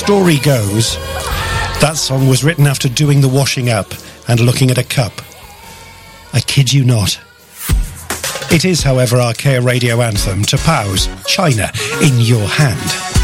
story goes, that song was written after doing the washing up and looking at a cup. I kid you not. It is, however, our Care Radio anthem to Pow's China in Your Hand.